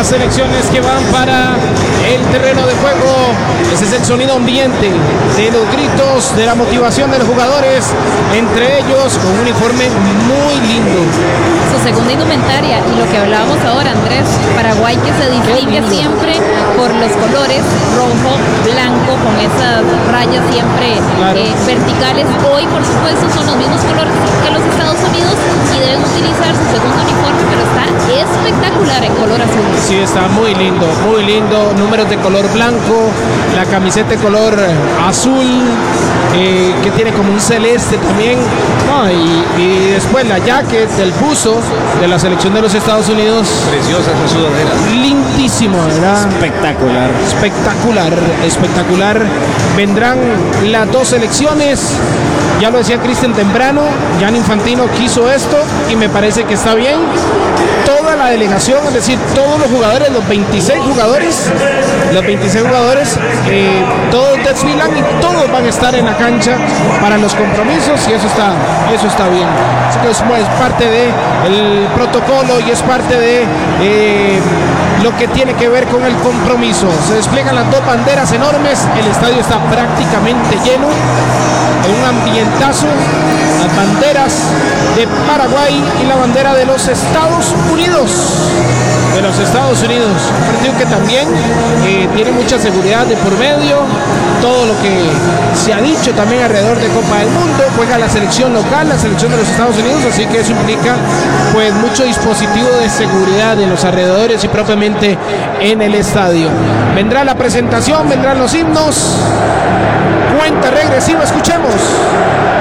las selecciones que van para el terreno de juego. Ese es el sonido ambiente de los gritos, de la motivación de los jugadores, entre ellos con un uniforme muy lindo. Su segunda indumentaria, y lo que hablábamos ahora, Andrés, Paraguay que se distingue siempre por los colores rojo, blanco, con esas rayas siempre verticales. Hoy, por supuesto, son los mismos colores que los Estados Unidos y deben utilizar su segundo uniforme, pero está espectacular en color azul. Sí, está muy lindo, números de color blanco, la camiseta de color azul, que tiene como un celeste también, no, y después la jacket del buzo de la selección de los Estados Unidos. Preciosa esa sudadera. Lindísimo, ¿verdad? Espectacular. Vendrán las dos selecciones. Ya lo decía Cristian temprano, Gianni Infantino quiso esto y me parece que está bien. Toda la delegación, es decir, todos los jugadores, los 26 jugadores, todos desfilan y todos van a estar en la cancha para los compromisos y eso está bien. Así que es parte del protocolo y es parte de lo que tiene que ver con el compromiso. Se despliegan las dos banderas enormes, el estadio está prácticamente lleno, en un ambientazo, las banderas de Paraguay y la bandera de los Estados Unidos. Un partido que también tiene mucha seguridad de por medio, todo lo que se ha dicho también alrededor de Copa del Mundo, juega la selección local, la selección de los Estados Unidos, así que eso implica pues mucho dispositivo de seguridad en los alrededores y propiamente en el estadio. Vendrá la presentación, vendrán los himnos, cuenta regresiva, escuchemos.